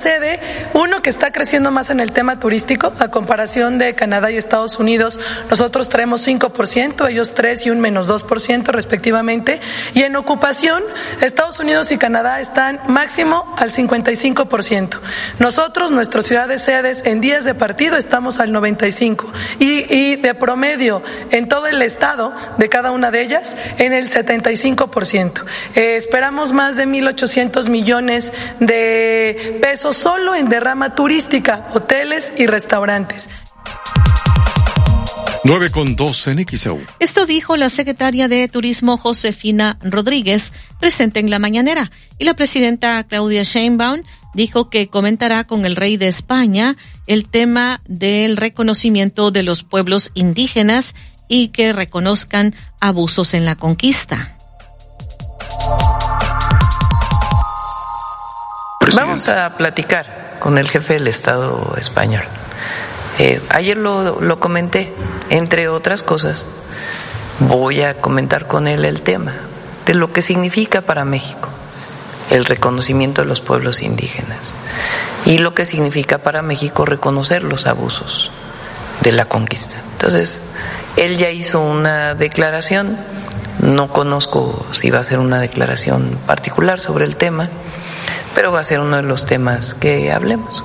Sede, uno que está creciendo más en el tema turístico, a comparación de Canadá y Estados Unidos, nosotros traemos 5%, ellos 3% y un menos 2% respectivamente, y en ocupación, Estados Unidos y Canadá están máximo al 55%. Nosotros, nuestras ciudades sedes, en días de partido estamos al 95%, y de promedio en todo el estado, de cada una de ellas, en el 75%. Esperamos más de 1,800 millones de pesos solo en derrama turística, hoteles y restaurantes. 9:02 en XEU. Esto dijo la secretaria de Turismo Josefina Rodríguez, presente en la mañanera, y la presidenta Claudia Sheinbaum dijo que comentará con el rey de España el tema del reconocimiento de los pueblos indígenas y que reconozcan abusos en la conquista. Vamos a platicar con el jefe del Estado español. Ayer lo comenté, entre otras cosas, voy a comentar con él el tema de lo que significa para México el reconocimiento de los pueblos indígenas y lo que significa para México reconocer los abusos de la conquista. Entonces, él ya hizo una declaración, no conozco si va a ser una declaración particular sobre el tema, pero va a ser uno de los temas que hablemos.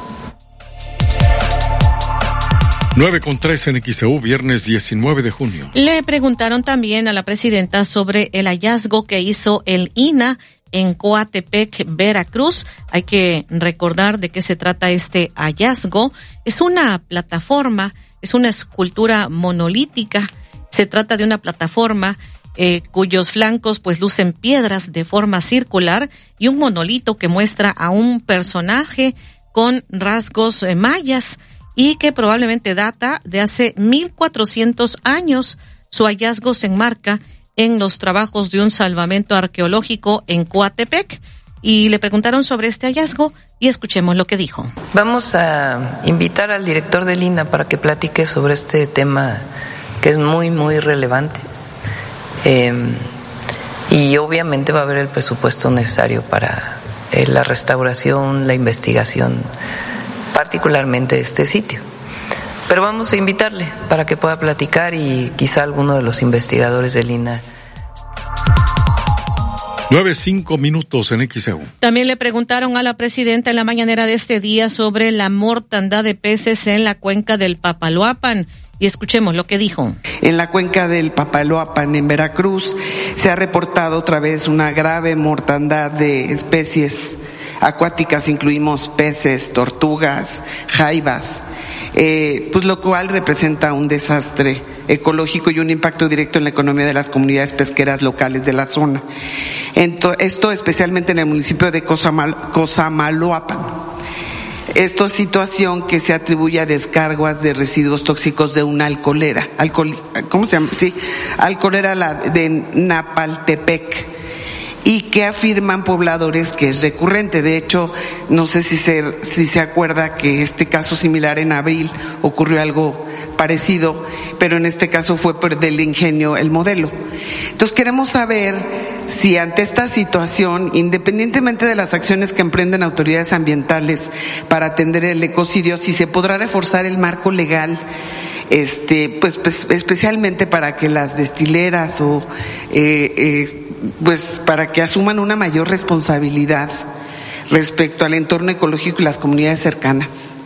9:03 en XEU, viernes 19 de junio. Le preguntaron también a la presidenta sobre el hallazgo que hizo el INAH en Coatepec, Veracruz. Hay que recordar de qué se trata este hallazgo. Es una plataforma, es una escultura monolítica. Se trata de una plataforma cuyos flancos pues lucen piedras de forma circular y un monolito que muestra a un personaje con rasgos mayas y que probablemente data de hace 1,400 años. Su hallazgo se enmarca en los trabajos de un salvamento arqueológico en Coatepec y le preguntaron sobre este hallazgo y escuchemos lo que dijo. Vamos a invitar al director del INAH para que platique sobre este tema que es muy, muy relevante. Y obviamente va a haber el presupuesto necesario para la restauración, la investigación, particularmente de este sitio. Pero vamos a invitarle para que pueda platicar y quizá alguno de los investigadores del INAH. 9:05 en XEU. También le preguntaron a la presidenta en la mañanera de este día sobre la mortandad de peces en la cuenca del Papaloapan. Y escuchemos lo que dijo. En la cuenca del Papaloapan, en Veracruz, se ha reportado otra vez una grave mortandad de especies acuáticas, incluimos peces, tortugas, jaivas, pues lo cual representa un desastre ecológico y un impacto directo en la economía de las comunidades pesqueras locales de la zona. Esto especialmente en el municipio de Cosamaloapan. Esta situación que se atribuye a descargas de residuos tóxicos de una alcoholera, ¿cómo se llama? Sí, alcoholera de Napaltepec, y que afirman pobladores que es recurrente. De hecho, no sé si se acuerda que este caso similar en abril ocurrió algo parecido, pero en este caso fue por del Ingenio El Modelo. Entonces queremos saber si ante esta situación, independientemente de las acciones que emprenden autoridades ambientales para atender el ecocidio, si se podrá reforzar el marco legal, pues especialmente para que las destileras o pues para que asuman una mayor responsabilidad respecto al entorno ecológico y las comunidades cercanas.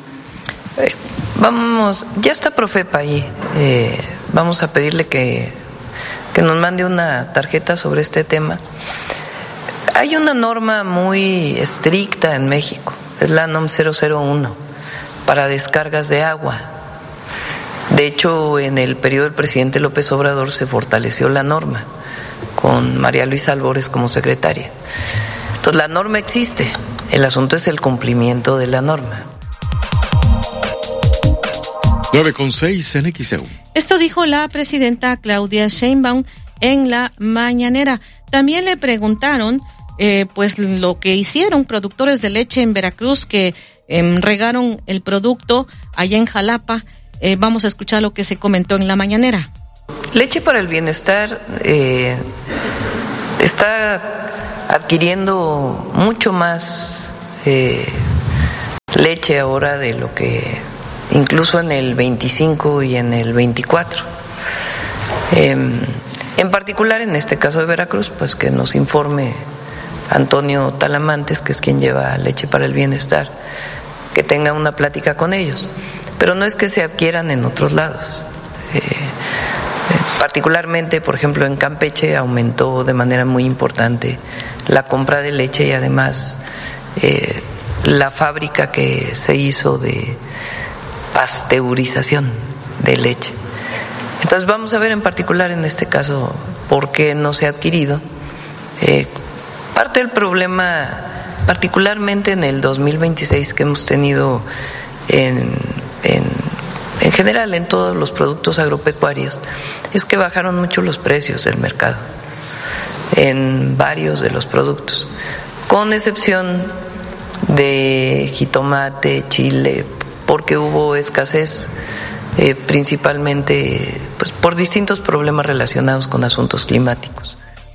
Ya está Profepa ahí, vamos a pedirle que nos mande una tarjeta sobre este tema. Hay una norma muy estricta en México, es la NOM 001, para descargas de agua. De hecho, en el periodo del presidente López Obrador se fortaleció la norma, con María Luisa Albores como secretaria. Entonces, la norma existe, el asunto es el cumplimiento de la norma. 9:06 en XEU. Esto dijo la presidenta Claudia Sheinbaum en la mañanera. También le preguntaron pues lo que hicieron productores de leche en Veracruz que regaron el producto allá en Jalapa. Vamos a escuchar lo que se comentó en la mañanera. Leche para el Bienestar está adquiriendo mucho más leche ahora de lo que incluso en el 25 y en el 24. En particular en este caso de Veracruz, pues que nos informe Antonio Talamantes, que es quien lleva Leche para el Bienestar, que tenga una plática con ellos. Pero no es que se adquieran en otros lados. Particularmente, por ejemplo, en Campeche aumentó de manera muy importante la compra de leche y además la fábrica que se hizo de pasteurización de leche. Entonces vamos a ver en particular en este caso por qué no se ha adquirido. Parte del problema, particularmente en el 2026 que hemos tenido en general en todos los productos agropecuarios, es que bajaron mucho los precios del mercado en varios de los productos, con excepción de jitomate, chile, porque hubo escasez principalmente pues, por distintos problemas relacionados con asuntos climáticos.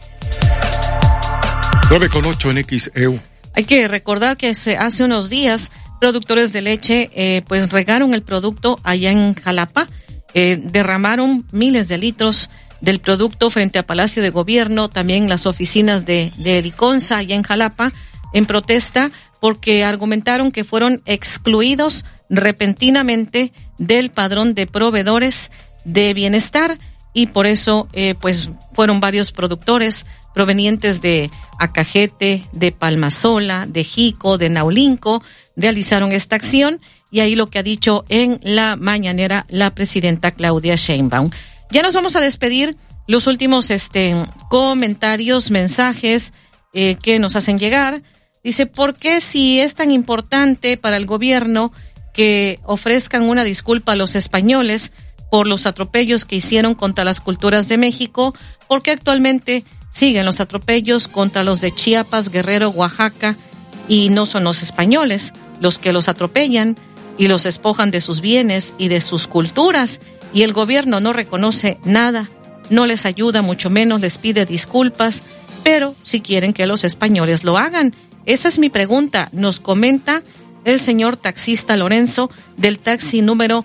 9:08 en XEU. Hay que recordar que hace unos días productores de leche pues regaron el producto allá en Jalapa, derramaron miles de litros del producto frente a Palacio de Gobierno, también las oficinas de Liconza allá en Jalapa, en protesta porque argumentaron que fueron excluidos repentinamente del padrón de proveedores de bienestar y por eso pues fueron varios productores provenientes de Acajete, de Palmasola, de Jico, de Naulinco, realizaron esta acción y ahí lo que ha dicho en la mañanera la presidenta Claudia Sheinbaum. Ya nos vamos a despedir. Los últimos comentarios, mensajes que nos hacen llegar. Dice, ¿por qué si es tan importante para el gobierno que ofrezcan una disculpa a los españoles por los atropellos que hicieron contra las culturas de México? Porque actualmente siguen los atropellos contra los de Chiapas, Guerrero, Oaxaca y no son los españoles los que los atropellan y los despojan de sus bienes y de sus culturas y el gobierno no reconoce nada, no les ayuda, mucho menos les pide disculpas, pero si quieren que los españoles lo hagan. Esa es mi pregunta, nos comenta el señor taxista Lorenzo del taxi número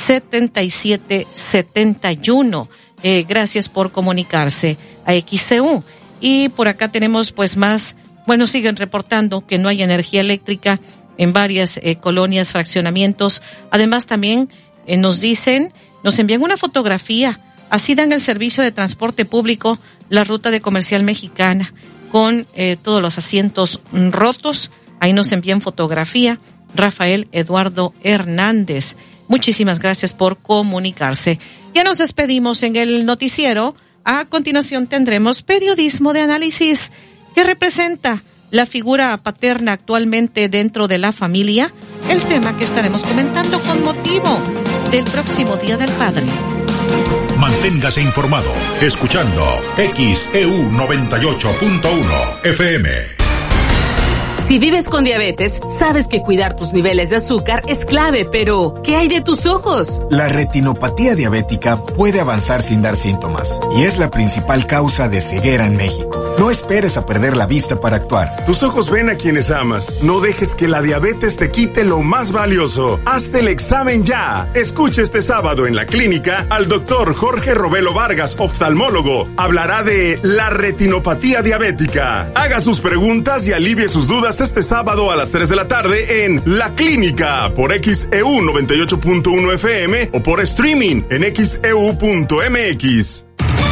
7771. Gracias por comunicarse a XCU. Y por acá tenemos pues más, bueno, siguen reportando que no hay energía eléctrica en varias colonias, fraccionamientos. Además también nos envían una fotografía, así dan el servicio de transporte público, la ruta de Comercial Mexicana, con todos los asientos rotos. Ahí nos envían fotografía. Rafael Eduardo Hernández. Muchísimas gracias por comunicarse. Ya nos despedimos en el noticiero. A continuación tendremos periodismo de análisis que representa la figura paterna actualmente dentro de la familia, el tema que estaremos comentando con motivo del próximo Día del Padre. Manténgase informado, escuchando XEU 98.1 FM. Si vives con diabetes, sabes que cuidar tus niveles de azúcar es clave, pero ¿qué hay de tus ojos? La retinopatía diabética puede avanzar sin dar síntomas y es la principal causa de ceguera en México. No esperes a perder la vista para actuar. Tus ojos ven a quienes amas. No dejes que la diabetes te quite lo más valioso. Hazte el examen ya. Escucha este sábado en la clínica al doctor Jorge Robelo Vargas, oftalmólogo. Hablará de la retinopatía diabética. Haga sus preguntas y alivie sus dudas este sábado a las 3 de la tarde en La Clínica por XEU 98.1 FM o por streaming en xeu.mx.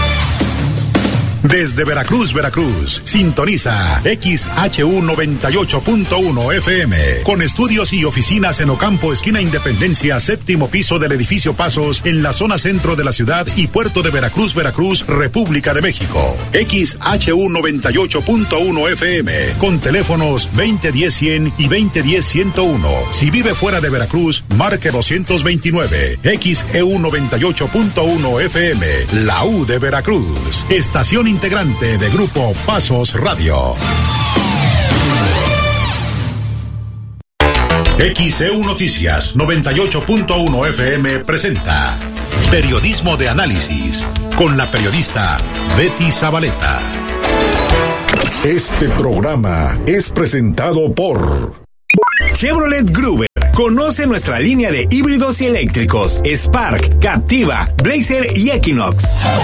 Desde Veracruz, sintoniza XHU 98.1 FM, con estudios y oficinas en Ocampo, esquina Independencia, séptimo piso del edificio Pasos, en la zona centro de la ciudad y puerto de Veracruz, República de México. XHU 98.1 FM, con teléfonos 2010-100 y 2010-101. Si vive fuera de Veracruz, marque 229. XEU 98.1 FM, la U de Veracruz. Estación integrante de Grupo Pasos Radio. XEU Noticias 98.1 FM presenta Periodismo de Análisis con la periodista Betty Zabaleta. Este programa es presentado por Chevrolet Gruber, Conoce nuestra línea de híbridos y eléctricos: Spark, Captiva, Blazer y Equinox.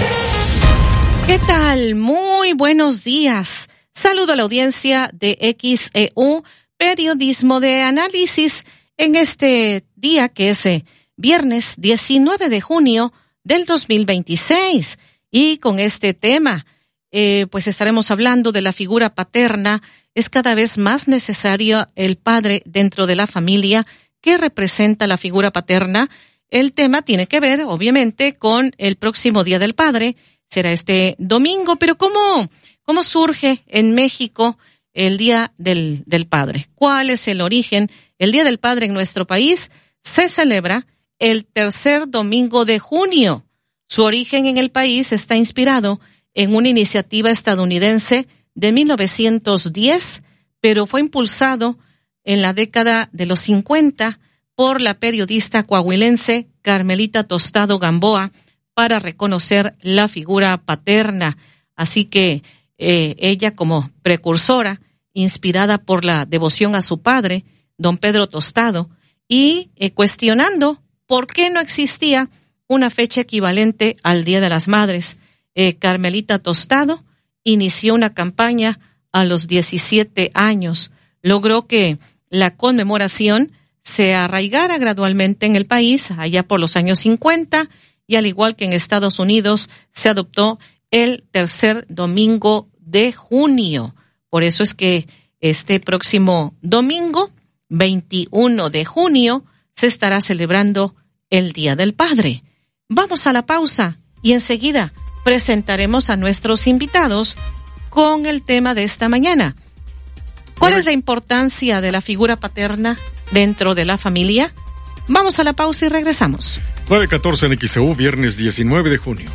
¿Qué tal? Muy buenos días. Saludo a la audiencia de XEU, periodismo de análisis, en este día que es viernes 19 de junio del 2026. Y con este tema, pues estaremos hablando de la figura paterna. Es cada vez más necesario el padre dentro de la familia. ¿Qué representa la figura paterna? El tema tiene que ver, obviamente, con el próximo Día del Padre. Será este domingo, pero ¿cómo surge en México el Día del Padre? ¿Cuál es el origen? El Día del Padre en nuestro país se celebra el tercer domingo de junio. Su origen en el país está inspirado en una iniciativa estadounidense de 1910, pero fue impulsado en la década de los 50 por la periodista coahuilense Carmelita Tostado Gamboa para reconocer la figura paterna. Así que ella, como precursora, inspirada por la devoción a su padre, don Pedro Tostado, y cuestionando por qué no existía una fecha equivalente al Día de las Madres, Carmelita Tostado inició una campaña a los 17 años. Logró que la conmemoración se arraigara gradualmente en el país, allá por los años 50, y al igual que en Estados Unidos, se adoptó el tercer domingo de junio. Por eso es que este próximo domingo, 21 de junio, se estará celebrando el Día del Padre. Vamos a la pausa y enseguida presentaremos a nuestros invitados con el tema de esta mañana. ¿Cuál es la importancia de la figura paterna dentro de la familia? Vamos a la pausa y regresamos. 9:14 en XEU, viernes 19 de junio.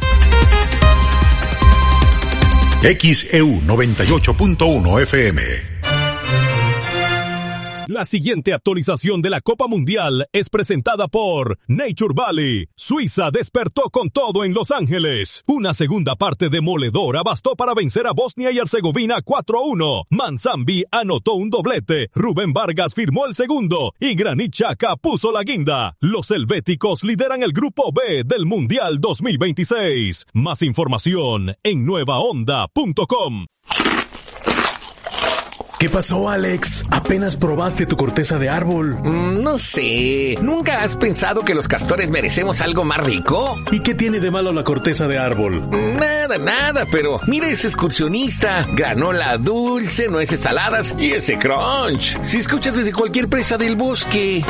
XEU 98.1 FM. La siguiente actualización de la Copa Mundial es presentada por Nature Valley. Suiza despertó con todo en Los Ángeles. Una segunda parte demoledora bastó para vencer a Bosnia y Herzegovina 4-1. Manzambi anotó un doblete. Rubén Vargas firmó el segundo y Granit Xhaka puso la guinda. Los helvéticos lideran el grupo B del Mundial 2026. Más información en nuevaonda.com. ¿Qué pasó, Alex? ¿Apenas probaste tu corteza de árbol? No sé. ¿Nunca has pensado que los castores merecemos algo más rico? ¿Y qué tiene de malo la corteza de árbol? Nada, pero mira ese excursionista. Granola dulce, nueces saladas y ese crunch. Si escuchas desde cualquier presa del bosque.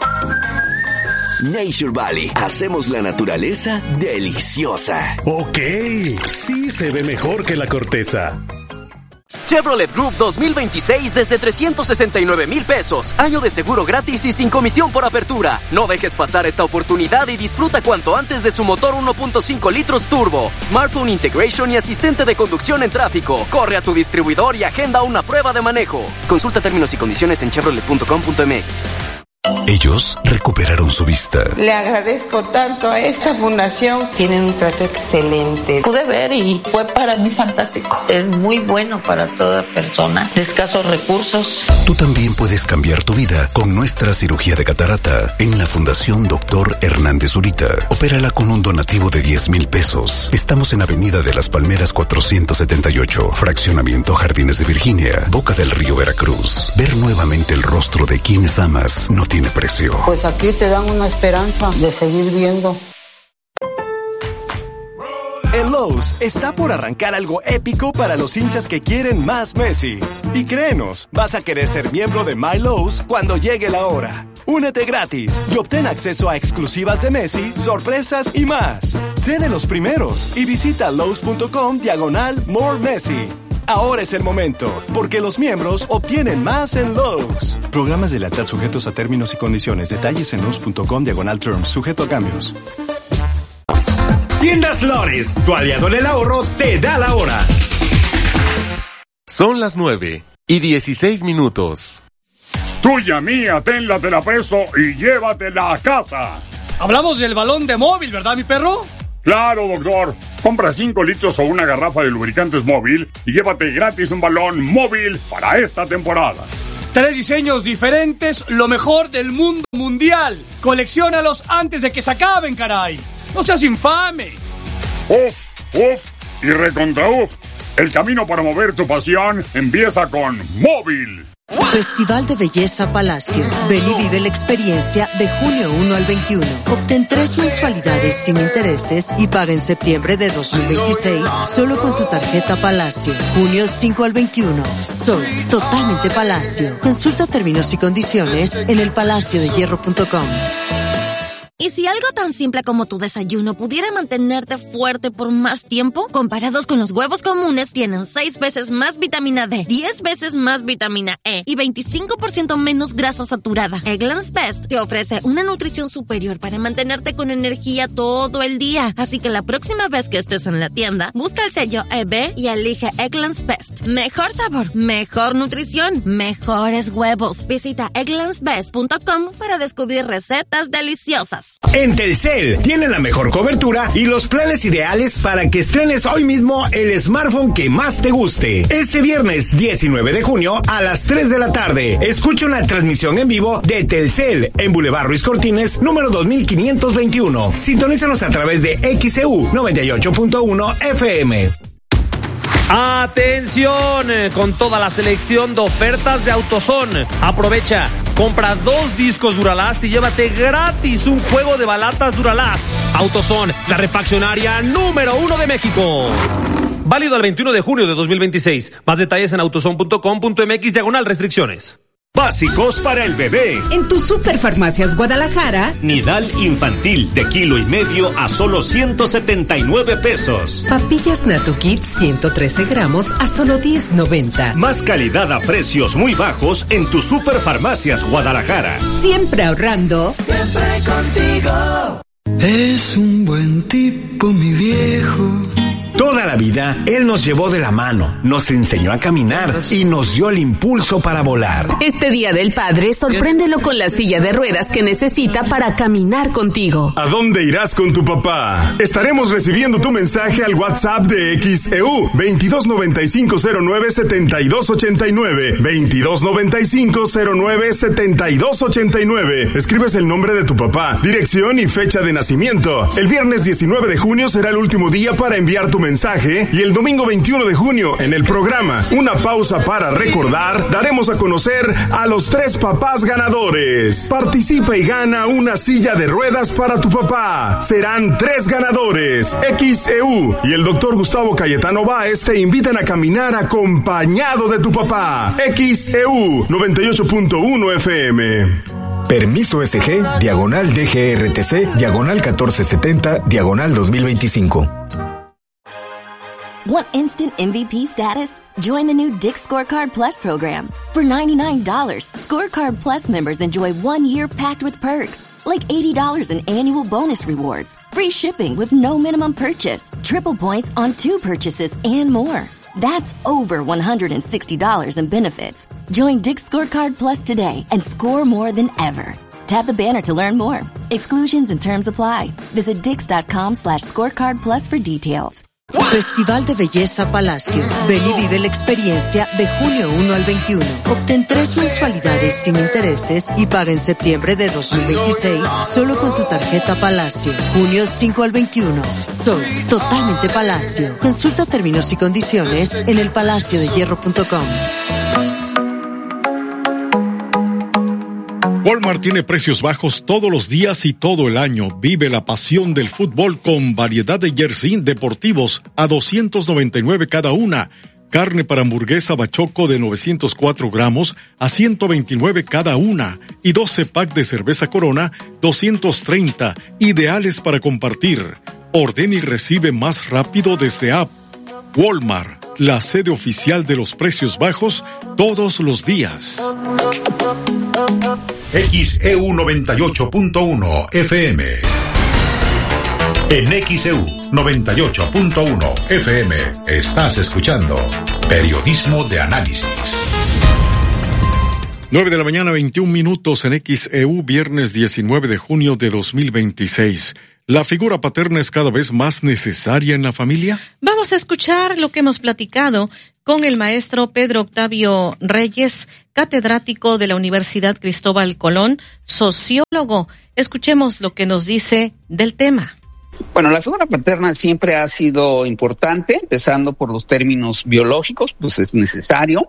Nature Valley. Hacemos la naturaleza deliciosa. Ok, sí se ve mejor que la corteza. Chevrolet Group 2026 desde 369,000 pesos. Año de seguro gratis y sin comisión por apertura. No dejes pasar esta oportunidad y disfruta cuanto antes de su motor 1.5 litros turbo, smartphone integration y asistente de conducción en tráfico. Corre a tu distribuidor y agenda una prueba de manejo. Consulta términos y condiciones en chevrolet.com.mx. Ellos recuperaron su vista. Le agradezco tanto a esta fundación. Tienen un trato excelente. Pude ver y fue para mí fantástico. Es muy bueno para toda persona de escasos recursos. Tú también puedes cambiar tu vida con nuestra cirugía de catarata en la Fundación Dr. Hernández Zurita. Opérala con un donativo de 10,000 pesos. Estamos en Avenida de las Palmeras 478, Fraccionamiento Jardines de Virginia, Boca del Río, Veracruz. Ver nuevamente el rostro de quienes amas no tiene precio. Pues aquí te dan una esperanza de seguir viendo. En Lowe's está por arrancar algo épico para los hinchas que quieren más Messi. Y créenos, vas a querer ser miembro de My Lowe's cuando llegue la hora. Únete gratis y obtén acceso a exclusivas de Messi, sorpresas y más. Sé de los primeros y visita Lowe's.com/More Messi. Ahora es el momento, porque los miembros obtienen más en Lowe's. Programas de lealtad sujetos a términos y condiciones. Detalles en Lowe's.com/terms, sujeto a cambios. Tiendas Lores, tu aliado en el ahorro, te da la hora. Son las 9:16. Tuya mía, tenla, te la preso y llévatela a casa. Hablamos del balón de móvil, ¿verdad, mi perro? Claro, doctor. Compra 5 litros o una garrafa de lubricantes móvil y llévate gratis un balón móvil para esta temporada. 3 diseños diferentes, lo mejor del mundo mundial. Colecciónalos antes de que se acaben, caray. ¡No seas infame! Uf y recontra uf. El camino para mover tu pasión empieza con Móvil. Festival de Belleza Palacio. Ven y vive la experiencia de junio 1 al 21. Obtén 3 mensualidades sin intereses y paga en septiembre de 2026 solo con tu tarjeta Palacio. Junio 5 al 21. Soy totalmente Palacio. Consulta términos y condiciones en elpalaciodehierro.com. ¿Y si algo tan simple como tu desayuno pudiera mantenerte fuerte por más tiempo? Comparados con los huevos comunes, tienen 6 veces más vitamina D, 10 veces más vitamina E y 25% menos grasa saturada. Eggland's Best te ofrece una nutrición superior para mantenerte con energía todo el día. Así que la próxima vez que estés en la tienda, busca el sello EB y elige Eggland's Best. Mejor sabor, mejor nutrición, mejores huevos. Visita egglandsbest.com para descubrir recetas deliciosas. En Telcel tiene la mejor cobertura y los planes ideales para que estrenes hoy mismo el smartphone que más te guste. Este viernes 19 de junio a las 3 de la tarde, escucha una transmisión en vivo de Telcel en Boulevard Ruiz Cortines, número 2521. Sintonízanos a través de XEU 98.1 FM. Atención, con toda la selección de ofertas de AutoZone. Aprovecha, compra 2 discos Duralast y llévate gratis un juego de balatas Duralast. AutoZone, la refaccionaria número 1 de México. Válido al 21 de junio de 2026. Más detalles en autozone.com.mx/restricciones. Básicos para el bebé. En tu Superfarmacias Guadalajara. Nidal infantil de 1,5 kg a solo 179 pesos. Papillas Nato Kids 113 gramos a solo 10.90. Más calidad a precios muy bajos en tu Superfarmacias Guadalajara. Siempre ahorrando. Siempre contigo. Es un buen tipo, mi viejo. Toda la vida, él nos llevó de la mano, nos enseñó a caminar y nos dio el impulso para volar. Este Día del Padre, sorpréndelo con la silla de ruedas que necesita para caminar contigo. ¿A dónde irás con tu papá? Estaremos recibiendo tu mensaje al WhatsApp de XEU 2295097289. 2295097289. Escribes el nombre de tu papá, dirección y fecha de nacimiento. El viernes 19 de junio será el último día para enviar tu mensaje y el domingo 21 de junio en el programa Una Pausa para Recordar daremos a conocer a los 3 papás ganadores. Participa y gana una silla de ruedas para tu papá. Serán 3 ganadores. XEU y el doctor Gustavo Cayetano Báez te invitan a caminar acompañado de tu papá. XEU 98.1 FM. Permiso SG, diagonal DGRTC, diagonal 1470, diagonal 2025. Want instant MVP status? Join the new Dick's Scorecard Plus program. For $99, Scorecard Plus members enjoy 1 year packed with perks, like $80 in annual bonus rewards, free shipping with no minimum purchase, triple points on 2 purchases, and more. That's over $160 in benefits. Join Dick's Scorecard Plus today and score more than ever. Tap the banner to learn more. Exclusions and terms apply. Visit dix.com/scorecard plus for details. Festival de Belleza Palacio. Ven y vive la experiencia de junio 1 al 21. Obtén 3 mensualidades sin intereses y paga en septiembre de 2026 solo con tu tarjeta Palacio. Junio 5 al 21. Soy totalmente Palacio. Consulta términos y condiciones en elpalaciodehierro.com. Walmart tiene precios bajos todos los días y todo el año. Vive la pasión del fútbol con variedad de jersey deportivos a $299 cada una. Carne para hamburguesa bachoco de 904 gramos a $129 cada una. Y 12 pack de cerveza Corona, $230. Ideales para compartir. Ordena y recibe más rápido desde app. Walmart, la sede oficial de los precios bajos todos los días. XEU 98.1 FM. En XEU 98.1 FM estás escuchando Periodismo de Análisis. 9 de la mañana, 21 minutos en XEU, viernes 19 de junio de 2026. ¿La figura paterna es cada vez más necesaria en la familia? Vamos a escuchar lo que hemos platicado con el maestro Pedro Octavio Reyes, catedrático de la Universidad Cristóbal Colón, sociólogo. Escuchemos lo que nos dice del tema. Bueno, la figura paterna siempre ha sido importante, empezando por los términos biológicos, pues es necesario.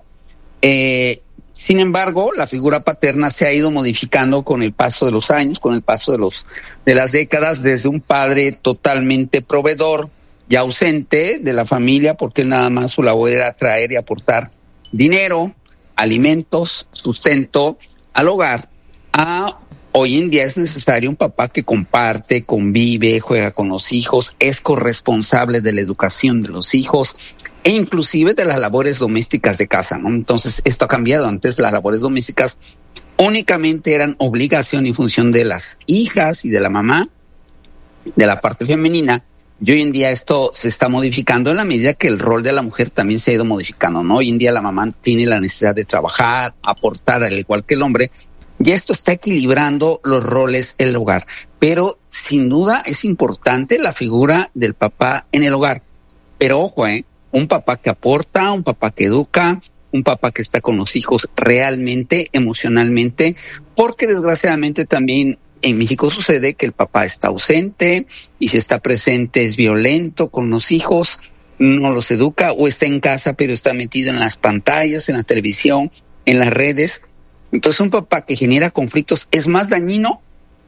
Sin embargo, la figura paterna se ha ido modificando con el paso de los años, con el paso de las décadas, desde un padre totalmente proveedor y ausente de la familia, porque nada más su labor era traer y aportar dinero, alimentos, sustento al hogar, a hoy en día es necesario un papá que comparte, convive, juega con los hijos, es corresponsable de la educación de los hijos e inclusive de las labores domésticas de casa, ¿no? Entonces, esto ha cambiado. Antes las labores domésticas únicamente eran obligación y función de las hijas y de la mamá, de la parte femenina, y hoy en día esto se está modificando en la medida que el rol de la mujer también se ha ido modificando, ¿no? Hoy en día la mamá tiene la necesidad de trabajar, aportar al igual que el hombre, y esto está equilibrando los roles en el hogar. Pero sin duda es importante la figura del papá en el hogar. Pero ojo, un papá que aporta, un papá que educa, un papá que está con los hijos realmente, emocionalmente, porque desgraciadamente también en México sucede que el papá está ausente y si está presente es violento con los hijos, no los educa, o está en casa pero está metido en las pantallas, en la televisión, en las redes. Entonces un papá que genera conflictos es más dañino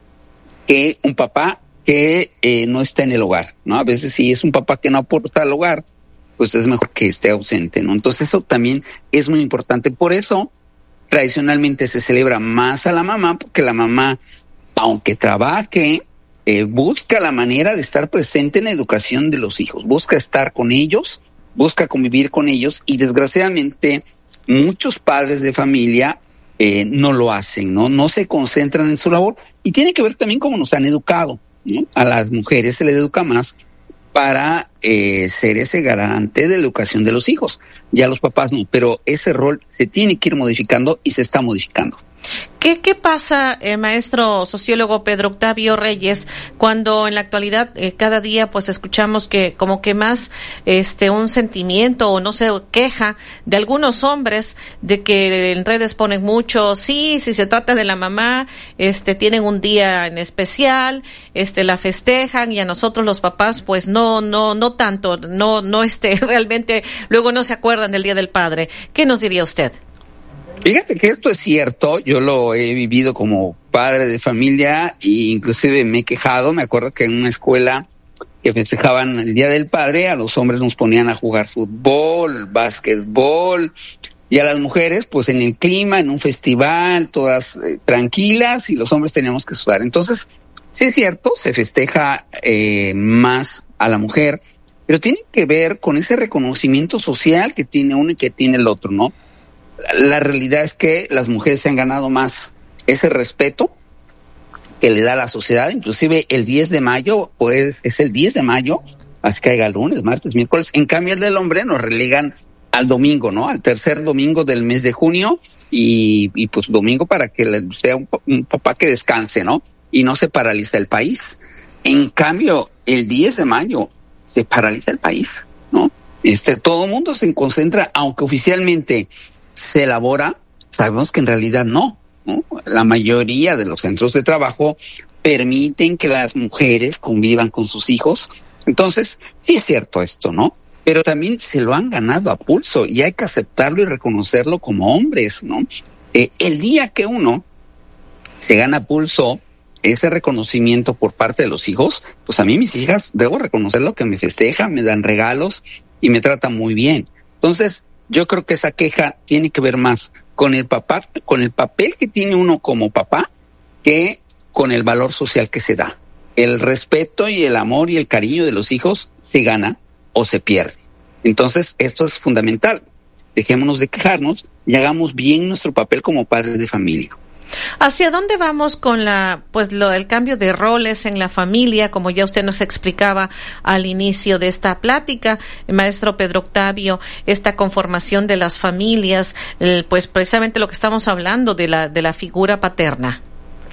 que un papá que no está en el hogar, ¿no? A veces si es un papá que no aporta al hogar, pues es mejor que esté ausente, ¿no? Entonces eso también es muy importante. Por eso tradicionalmente se celebra más a la mamá, porque la mamá, aunque trabaje, busca la manera de estar presente en la educación de los hijos, busca estar con ellos, busca convivir con ellos, y desgraciadamente muchos padres de familia no lo hacen, no se concentran en su labor, y tiene que ver también cómo nos han educado, ¿no? A las mujeres se les educa más para ser ese garante de la educación de los hijos, ya los papás no, pero ese rol se tiene que ir modificando y se está modificando. ¿Qué pasa, maestro sociólogo Pedro Octavio Reyes, cuando en la actualidad cada día pues escuchamos que como que más un sentimiento o no sé, queja de algunos hombres de que en redes ponen mucho, si se trata de la mamá, tienen un día en especial, la festejan, y a nosotros los papás pues no tanto, no realmente luego no se acuerdan del Día del Padre? ¿Qué nos diría usted? Fíjate que esto es cierto, yo lo he vivido como padre de familia e inclusive me he quejado. Me acuerdo que en una escuela que festejaban el Día del Padre, a los hombres nos ponían a jugar fútbol, básquetbol, y a las mujeres pues en el clima, en un festival, todas tranquilas, y los hombres teníamos que sudar. Entonces, sí es cierto, se festeja más a la mujer, pero tiene que ver con ese reconocimiento social que tiene uno y que tiene el otro, ¿no? La realidad es que las mujeres se han ganado más ese respeto que le da la sociedad. Inclusive el 10 de mayo, pues es el 10 de mayo, así que haya lunes, martes, miércoles. En cambio el del hombre nos relegan al domingo, ¿no? Al tercer domingo del mes de junio, y pues domingo para que sea un papá que descanse, ¿no? Y no se paraliza el país. En cambio el 10 de mayo se paraliza el país, ¿no? Todo el mundo se concentra, aunque oficialmente se elabora, sabemos que en realidad no. La mayoría de los centros de trabajo permiten que las mujeres convivan con sus hijos. Entonces, sí es cierto esto, ¿no? Pero también se lo han ganado a pulso y hay que aceptarlo y reconocerlo como hombres, ¿no? El día que uno se gana a pulso ese reconocimiento por parte de los hijos, pues a mí mis hijas, debo reconocerlo, que me festejan, me dan regalos y me tratan muy bien. Entonces, yo creo que esa queja tiene que ver más con el papá, con el papel que tiene uno como papá, que con el valor social que se da. El respeto y el amor y el cariño de los hijos se gana o se pierde. Entonces, esto es fundamental. Dejémonos de quejarnos y hagamos bien nuestro papel como padres de familia. ¿Hacia dónde vamos con el cambio de roles en la familia, como ya usted nos explicaba al inicio de esta plática, maestro Pedro Octavio, esta conformación de las familias, pues precisamente lo que estamos hablando de la figura paterna?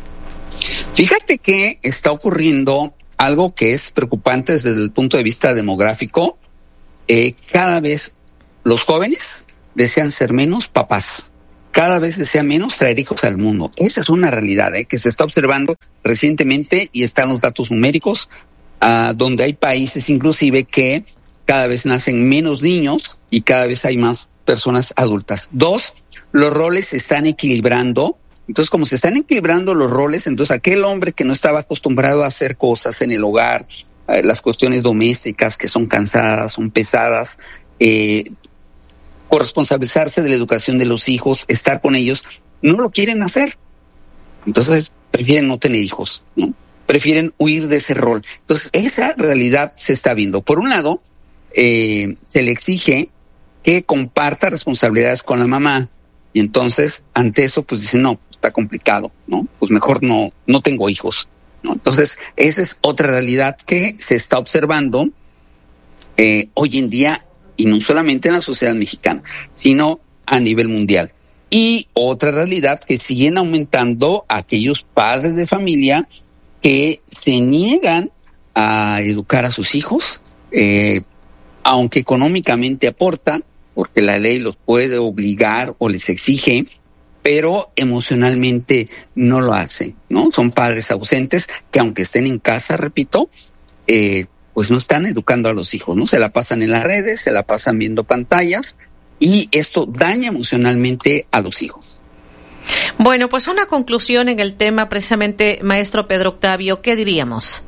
Fíjate que está ocurriendo algo que es preocupante desde el punto de vista demográfico. Cada vez los jóvenes desean ser menos papás. cada vez desea menos traer hijos al mundo. Esa es una realidad que se está observando recientemente y están los datos numéricos, donde hay países inclusive que cada vez nacen menos niños y cada vez hay más personas adultas. 2, los roles se están equilibrando. Entonces, como se están equilibrando los roles, entonces aquel hombre que no estaba acostumbrado a hacer cosas en el hogar, las cuestiones domésticas que son cansadas, son pesadas, corresponsabilizarse de la educación de los hijos, estar con ellos, no lo quieren hacer. Entonces, prefieren no tener hijos, ¿no? Prefieren huir de ese rol. Entonces, esa realidad se está viendo. Por un lado, se le exige que comparta responsabilidades con la mamá. Y entonces, ante eso, pues dicen, no, está complicado, ¿no? Pues mejor no tengo hijos, ¿no? Entonces, esa es otra realidad que se está observando hoy en día, y no solamente en la sociedad mexicana, sino a nivel mundial. Y otra realidad que siguen aumentando aquellos padres de familia que se niegan a educar a sus hijos, aunque económicamente aportan, porque la ley los puede obligar o les exige, pero emocionalmente no lo hacen, ¿no? Son padres ausentes que aunque estén en casa, repito, pues no están educando a los hijos, ¿no? Se la pasan en las redes, se la pasan viendo pantallas y esto daña emocionalmente a los hijos. Bueno, pues una conclusión en el tema precisamente, maestro Pedro Octavio, ¿qué diríamos?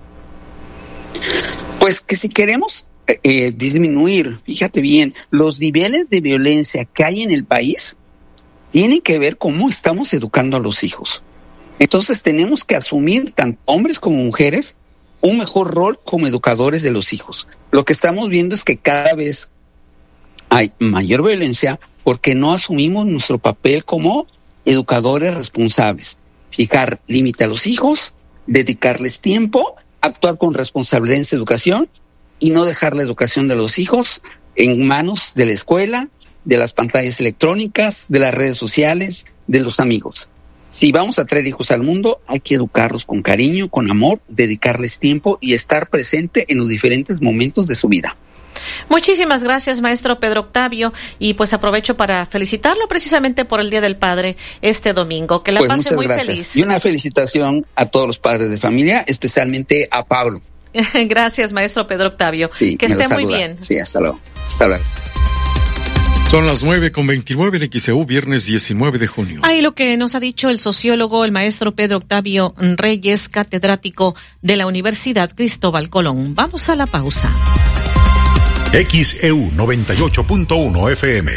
Pues que si queremos disminuir, fíjate bien, los niveles de violencia que hay en el país tienen que ver cómo estamos educando a los hijos. Entonces tenemos que asumir, tanto hombres como mujeres, un mejor rol como educadores de los hijos. Lo que estamos viendo es que cada vez hay mayor violencia porque no asumimos nuestro papel como educadores responsables. Fijar límite a los hijos, dedicarles tiempo, actuar con responsabilidad en su educación y no dejar la educación de los hijos en manos de la escuela, de las pantallas electrónicas, de las redes sociales, de los amigos. Si vamos a traer hijos al mundo, hay que educarlos con cariño, con amor, dedicarles tiempo y estar presente en los diferentes momentos de su vida. Muchísimas gracias, maestro Pedro Octavio, y pues aprovecho para felicitarlo precisamente por el Día del Padre este domingo. Que la pues pase muy gracias. Feliz. Y una felicitación a todos los padres de familia, especialmente a Pablo. Gracias, maestro Pedro Octavio. Sí, que esté muy bien. Sí, hasta luego. Hasta luego. Son las 9:29 de XEU, viernes 19 de junio. Ahí lo que nos ha dicho el sociólogo, el maestro Pedro Octavio Reyes, catedrático de la Universidad Cristóbal Colón. Vamos a la pausa. XEU 98.1 FM.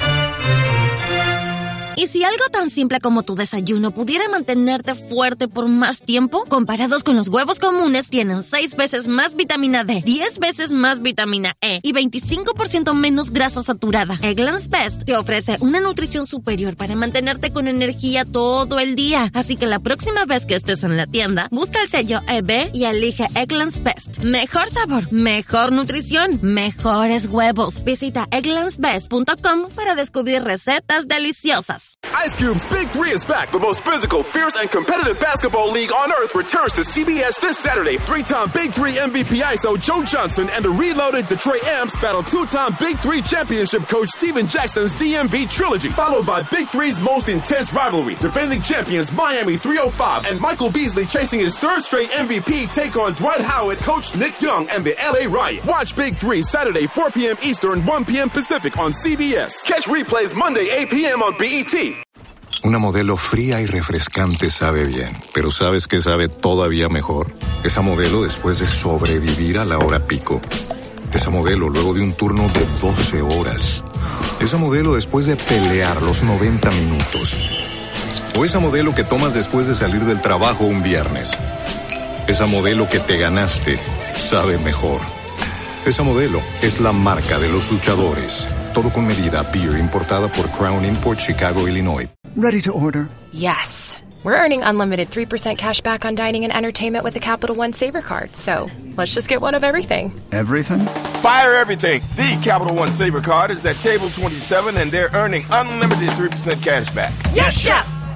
¿Y si algo tan simple como tu desayuno pudiera mantenerte fuerte por más tiempo? Comparados con los huevos comunes, tienen 6 veces más vitamina D, 10 veces más vitamina E y 25% menos grasa saturada. Eggland's Best te ofrece una nutrición superior para mantenerte con energía todo el día. Así que la próxima vez que estés en la tienda, busca el sello EB y elige Eggland's Best. Mejor sabor, mejor nutrición, mejores huevos. Visita egglandsbest.com para descubrir recetas deliciosas. Ice Cube's Big Three is back. The most physical, fierce, and competitive basketball league on earth returns to CBS this Saturday. 3-time Big Three MVP ISO Joe Johnson and the reloaded Detroit Amps battle 2-time Big Three championship coach Steven Jackson's DMV trilogy, followed by Big Three's most intense rivalry. Defending champions Miami 305 and Michael Beasley chasing his third straight MVP take on Dwight Howard, coach Nick Young, and the LA Riot. Watch Big Three Saturday 4 p.m. Eastern, 1 p.m. Pacific on CBS. Catch replays Monday 8 p.m. on BET. Una Modelo fría y refrescante sabe bien, pero ¿sabes qué sabe todavía mejor? Esa Modelo después de sobrevivir a la hora pico. Esa Modelo luego de un turno de 12 horas. Esa Modelo después de pelear los 90 minutos. O esa Modelo que tomas después de salir del trabajo un viernes. Esa Modelo que te ganaste sabe mejor. Esa Modelo es la marca de los luchadores. Todo con medida. Beer importada por Crown Import, Chicago, Illinois. Ready to order? Yes. We're earning unlimited 3% cash back on dining and entertainment with the Capital One Saver Card. So let's just get one of everything. Everything? Fire everything. The Capital One Saver Card is at table 27 and they're earning unlimited 3% cash back. Yes, Chef!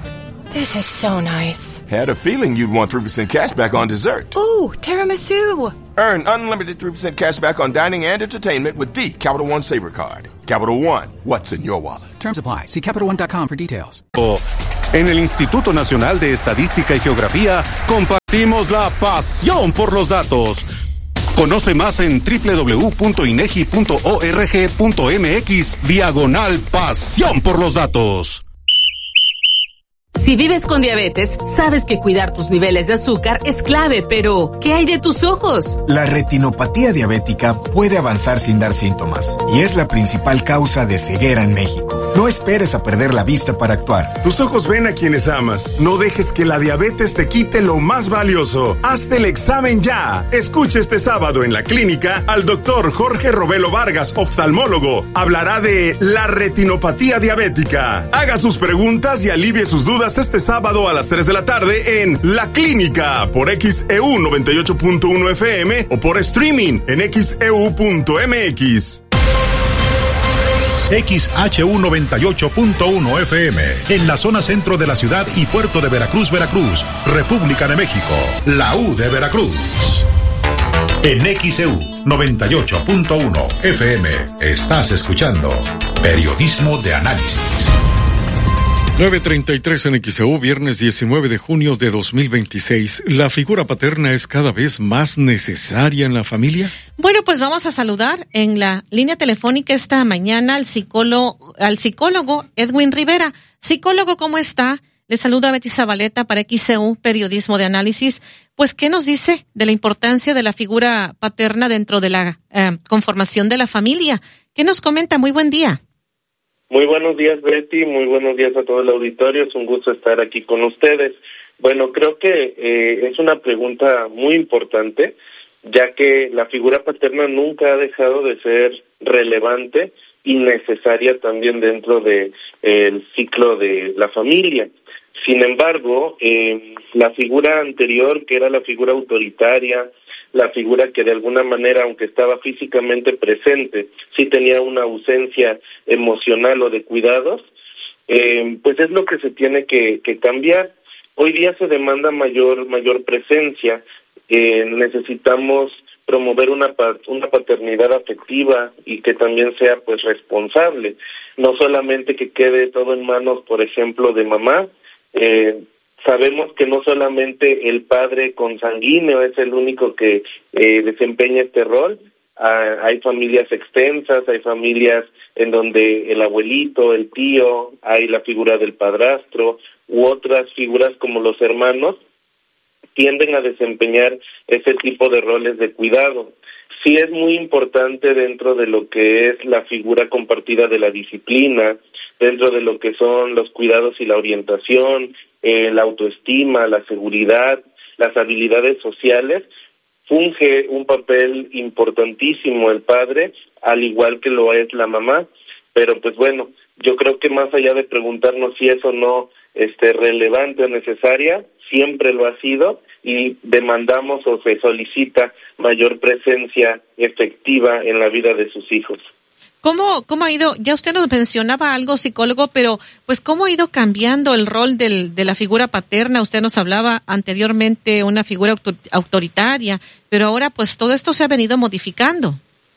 This is so nice. Had a feeling you'd want 3% cash back on dessert. Ooh, tiramisu. Earn unlimited 3% cash back on dining and entertainment with the Capital One Saver Card. Capital One, what's in your wallet? Terms apply. See CapitalOne.com for details. En el Instituto Nacional de Estadística y Geografía compartimos la pasión por los datos. Conoce más en www.inegi.org.mx/pasión por los datos. Si vives con diabetes, sabes que cuidar tus niveles de azúcar es clave, pero ¿qué hay de tus ojos? La retinopatía diabética puede avanzar sin dar síntomas y es la principal causa de ceguera en México. No esperes a perder la vista para actuar. Tus ojos ven a quienes amas. No dejes que la diabetes te quite lo más valioso. Hazte el examen ya. Escucha este sábado en la clínica al doctor Jorge Robelo Vargas, oftalmólogo. Hablará de la retinopatía diabética. Haga sus preguntas y alivie sus dudas este sábado a las 3 de la tarde en La Clínica por XEU 98.1 FM o por streaming en xeu.mx. XHU 98.1 FM, en la zona centro de la ciudad y puerto de Veracruz, Veracruz, República de México, la U de Veracruz. En XEU 98.1 FM, estás escuchando Periodismo de Análisis. 9:33 en XEU, viernes 19 de junio de 2026. ¿La figura paterna es cada vez más necesaria en la familia? Bueno, pues vamos a saludar en la línea telefónica esta mañana al psicólogo Edwin Rivera. Psicólogo, ¿cómo está? Le saluda Betty Zabaleta para XEU, Periodismo de Análisis. Pues, ¿qué nos dice de la importancia de la figura paterna dentro de la conformación de la familia? ¿Qué nos comenta? Muy buen día. Muy buenos días, Betty. Muy buenos días a todo el auditorio. Es un gusto estar aquí con ustedes. Bueno, creo que es una pregunta muy importante, ya que la figura paterna nunca ha dejado de ser relevante y necesaria también dentro de el ciclo de la familia. Sin embargo, la figura anterior, que era la figura autoritaria, la figura que de alguna manera, aunque estaba físicamente presente, sí tenía una ausencia emocional o de cuidados, pues es lo que se tiene que cambiar. Hoy día se demanda mayor presencia. Necesitamos promover una paternidad afectiva y que también sea pues responsable, no solamente que quede todo en manos, por ejemplo, de mamá. Sabemos que no solamente el padre consanguíneo es el único que desempeña este rol. Hay familias extensas, hay familias en donde el abuelito, el tío, hay la figura del padrastro u otras figuras como los hermanos tienden a desempeñar ese tipo de roles de cuidado. Sí es muy importante dentro de lo que es la figura compartida de la disciplina, dentro de lo que son los cuidados y la orientación, la autoestima, la seguridad, las habilidades sociales. Funge un papel importantísimo el padre, al igual que lo es la mamá, pero pues bueno, yo creo que más allá de preguntarnos si es o no relevante o necesaria, siempre lo ha sido y demandamos o se solicita mayor presencia efectiva en la vida de sus hijos. ¿Cómo ha ido? Ya usted nos mencionaba algo, psicólogo, pero pues ¿cómo ha ido cambiando el rol de la figura paterna? Usted nos hablaba anteriormente una figura autoritaria, pero ahora pues todo esto se ha venido modificando.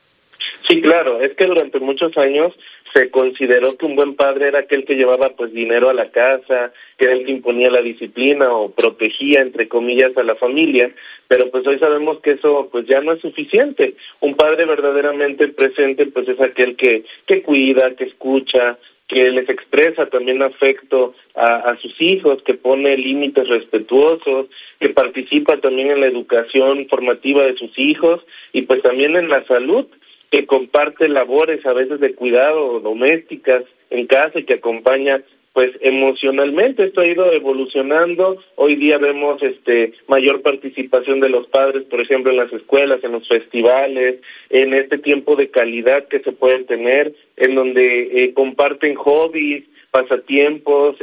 Sí, claro, es que durante muchos años se consideró que un buen padre era aquel que llevaba pues dinero a la casa, que era el que imponía la disciplina o protegía, entre comillas, a la familia, pero pues hoy sabemos que eso pues ya no es suficiente. Un padre verdaderamente presente pues es aquel que cuida, que escucha, que les expresa también afecto a sus hijos, que pone límites respetuosos, que participa también en la educación formativa de sus hijos y pues también en la salud, que comparte labores a veces de cuidado domésticas en casa y que acompaña pues emocionalmente. Esto ha ido evolucionando. Hoy día vemos mayor participación de los padres, por ejemplo, en las escuelas, en los festivales, en este tiempo de calidad que se puede tener, en donde comparten hobbies, pasatiempos,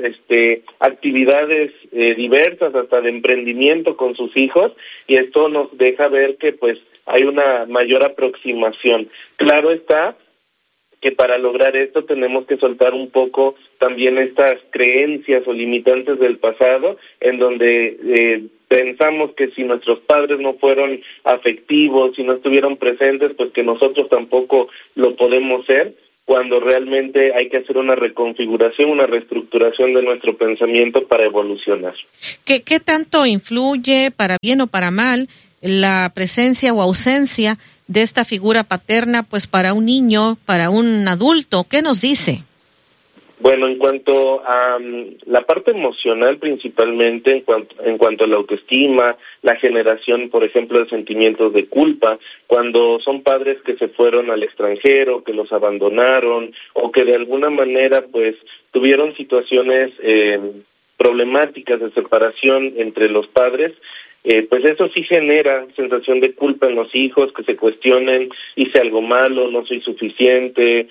actividades diversas, hasta de emprendimiento con sus hijos, y esto nos deja ver que pues hay una mayor aproximación. Claro está que para lograr esto tenemos que soltar un poco también estas creencias o limitantes del pasado, en donde pensamos que si nuestros padres no fueron afectivos, si no estuvieron presentes, pues que nosotros tampoco lo podemos ser, cuando realmente hay que hacer una reconfiguración, una reestructuración de nuestro pensamiento para evolucionar. ¿Qué tanto influye, para bien o para mal, la presencia o ausencia de esta figura paterna, pues para un niño, para un adulto? ¿Qué nos dice? Bueno, en cuanto a la parte emocional principalmente, en cuanto a la autoestima, la generación, por ejemplo, de sentimientos de culpa, cuando son padres que se fueron al extranjero, que los abandonaron, o que de alguna manera pues tuvieron situaciones problemáticas de separación entre los padres, pues eso sí genera sensación de culpa en los hijos, que se cuestionen, hice algo malo, no soy suficiente,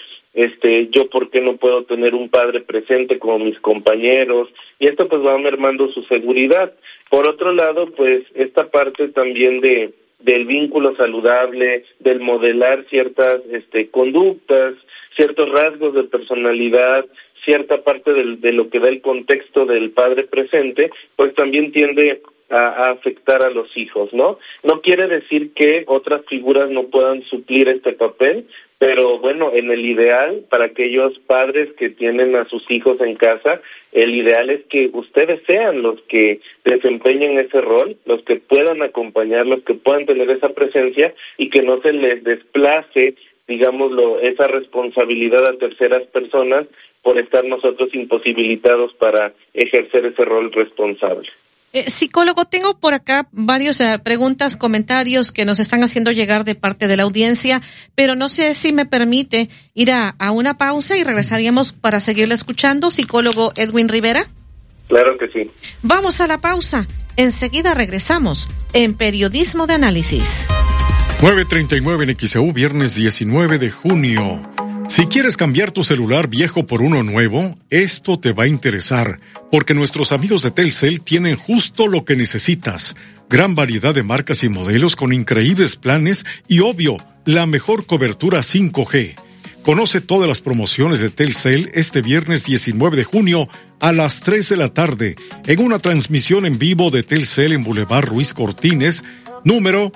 yo por qué no puedo tener un padre presente como mis compañeros, y esto pues va mermando su seguridad. Por otro lado, pues esta parte también del vínculo saludable, del modelar ciertas conductas, ciertos rasgos de personalidad, cierta parte de lo que da el contexto del padre presente, pues también tiende a afectar a los hijos, ¿no? No quiere decir que otras figuras no puedan suplir este papel, pero bueno, en el ideal, para aquellos padres que tienen a sus hijos en casa, el ideal es que ustedes sean los que desempeñen ese rol, los que puedan acompañar, los que puedan tener esa presencia y que no se les desplace, digámoslo, esa responsabilidad a terceras personas por estar nosotros imposibilitados para ejercer ese rol responsable. Psicólogo, tengo por acá varios preguntas, comentarios que nos están haciendo llegar de parte de la audiencia, pero no sé si me permite ir a una pausa y regresaríamos para seguirle escuchando. Psicólogo Edwin Rivera. Claro que sí. Vamos a la pausa. Enseguida regresamos en Periodismo de Análisis. 9:39 en XEU, viernes 19 de junio. Si quieres cambiar tu celular viejo por uno nuevo, esto te va a interesar, porque nuestros amigos de Telcel tienen justo lo que necesitas. Gran variedad de marcas y modelos con increíbles planes y, obvio, la mejor cobertura 5G. Conoce todas las promociones de Telcel este viernes 19 de junio a las 3 de la tarde en una transmisión en vivo de Telcel en Boulevard Ruiz Cortines, número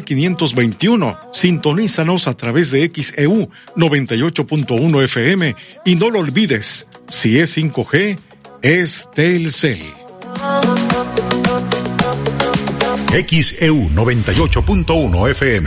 2521. Sintonízanos a través de XEU 98.1 FM y no lo olvides, si es 5G, es Telcel. XEU 98.1 FM.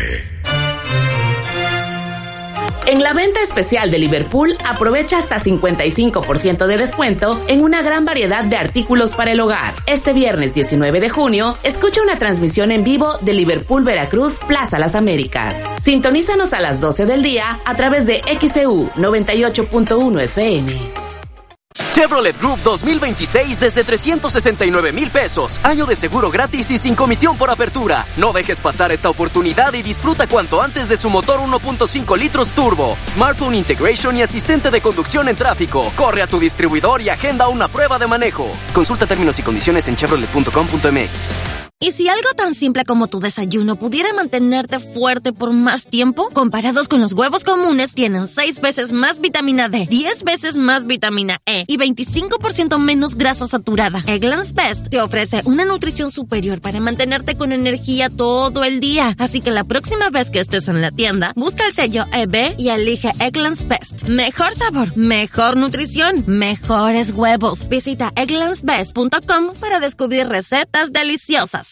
En la venta especial de Liverpool, aprovecha hasta 55% de descuento en una gran variedad de artículos para el hogar. Este viernes 19 de junio, escucha una transmisión en vivo de Liverpool Veracruz, Plaza Las Américas. Sintonízanos a las 12 del día a través de XEU 98.1 FM. Chevrolet Group 2026 desde 369,000 pesos. Año de seguro gratis y sin comisión por apertura. No dejes pasar esta oportunidad y disfruta cuanto antes de su motor 1.5 litros turbo, smartphone integration y asistente de conducción en tráfico. Corre a tu distribuidor y agenda una prueba de manejo. Consulta términos y condiciones en chevrolet.com.mx. ¿Y si algo tan simple como tu desayuno pudiera mantenerte fuerte por más tiempo? Comparados con los huevos comunes, tienen 6 veces más vitamina D, 10 veces más vitamina E y 25% menos grasa saturada. Eggland's Best te ofrece una nutrición superior para mantenerte con energía todo el día. Así que la próxima vez que estés en la tienda, busca el sello EB y elige Eggland's Best. Mejor sabor, mejor nutrición, mejores huevos. Visita egglandsbest.com para descubrir recetas deliciosas.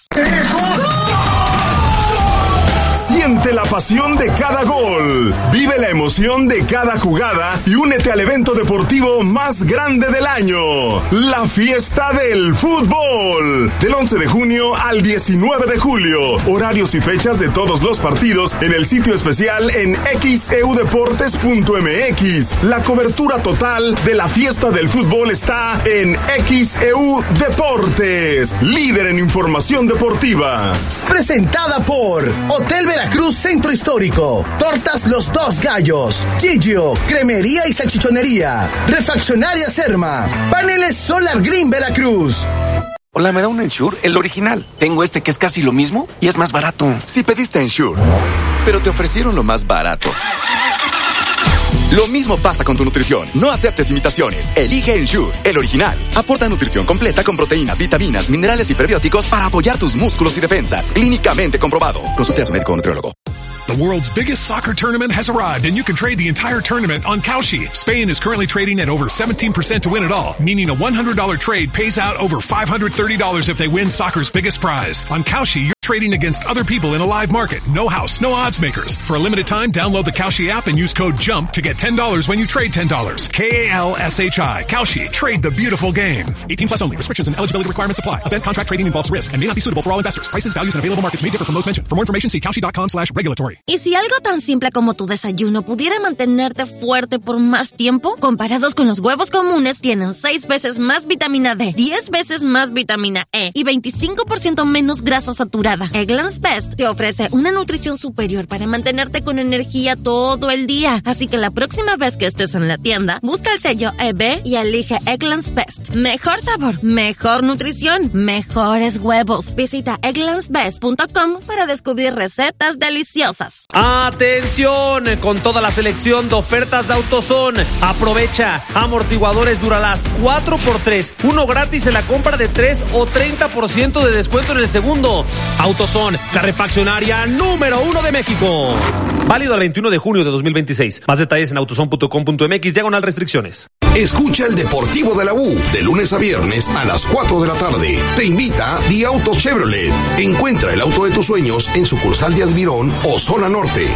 Siente la pasión de cada gol, vive la emoción de cada jugada y únete al evento deportivo más grande del año, la fiesta del fútbol. Del 11 de junio al 19 de julio, horarios y fechas de todos los partidos en el sitio especial en xeudeportes.mx. La cobertura total de la fiesta del fútbol está en XEU Deportes, líder en información deportiva. Presentada por Hotel Veracruz Centro Histórico, Tortas Los Dos Gallos, Gigio, Cremería y Salchichonería, Refaccionaria Serma, Paneles Solar Green Veracruz. Hola, ¿me da un Ensure? El original. Tengo este que es casi lo mismo y es más barato. Si pediste Ensure, pero te ofrecieron lo más barato. Lo mismo pasa con tu nutrición. No aceptes imitaciones. Elige Ensure, el original. Aporta nutrición completa con proteína, vitaminas, minerales y prebióticos para apoyar tus músculos y defensas. Clínicamente comprobado. Consulte a su médico o nutriólogo. The world's biggest soccer tournament has arrived, and you can trade the entire tournament on Kalshi. Spain is currently trading at over 17% to win it all, meaning a $100 trade pays out over $530 if they win soccer's biggest prize. On Kalshi, you're trading against other people in a live market. No house, no odds makers. For a limited time, download the Kalshi app and use code JUMP to get $10 when you trade $10. Kalshi. Kalshi. Trade the beautiful game. 18 plus only. Restrictions and eligibility requirements apply. Event contract trading involves risk and may not be suitable for all investors. Prices, values, and available markets may differ from those mentioned. For more information, see kalshi.com/regulatory. ¿Y si algo tan simple como tu desayuno pudiera mantenerte fuerte por más tiempo? Comparados con los huevos comunes, tienen 6 veces más vitamina D, 10 veces más vitamina E y 25% menos grasa saturada. Eggland's Best te ofrece una nutrición superior para mantenerte con energía todo el día. Así que la próxima vez que estés en la tienda, busca el sello EB y elige Eggland's Best. Mejor sabor, mejor nutrición, mejores huevos. Visita egglandsbest.com para descubrir recetas deliciosas. ¡Atención! Con toda la selección de ofertas de AutoZone. Aprovecha. Amortiguadores Duralast 4x3. Uno gratis en la compra de 3 o 30% de descuento en el segundo. AutoZone, la refaccionaria número 1 de México. Válido el 21 de junio de 2026. Más detalles en autozone.com.mx/restricciones. Escucha el Deportivo de la U de lunes a viernes a las 4 de la tarde. Te invita The Auto Chevrolet. Encuentra el auto de tus sueños en sucursal de Admirón o Zona Norte.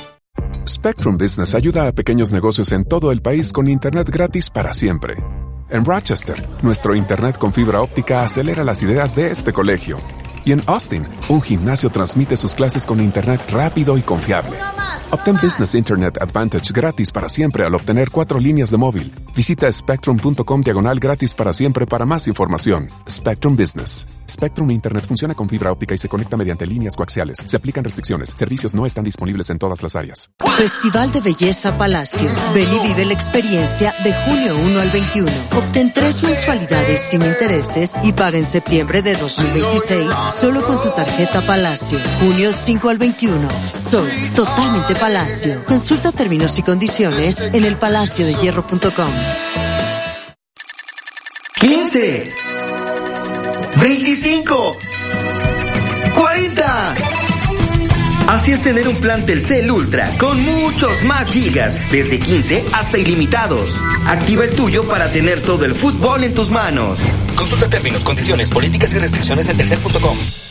Spectrum Business ayuda a pequeños negocios en todo el país con internet gratis para siempre. En Rochester, nuestro internet con fibra óptica acelera las ideas de este colegio. Y en Austin, un gimnasio transmite sus clases con internet rápido y confiable. Obtén Business Internet Advantage gratis para siempre al obtener 4 líneas de móvil. Visita spectrum.com/gratis para siempre para más información. Spectrum Business. Spectrum Internet funciona con fibra óptica y se conecta mediante líneas coaxiales. Se aplican restricciones. Servicios no están disponibles en todas las áreas. Festival de Belleza Palacio. Ven y vive la experiencia de junio 1 al 21. Obtén 3 mensualidades sin intereses y paga en septiembre de 2026 solo con tu tarjeta Palacio. Junio 5 al 21. Soy totalmente Palacio. Consulta términos y condiciones en elpalaciodehierro.com. 15, 25, 40. Así es tener un plan Telcel Ultra con muchos más gigas, desde 15 hasta ilimitados. Activa el tuyo para tener todo el fútbol en tus manos. Consulta términos, condiciones, políticas y restricciones en telcel.com.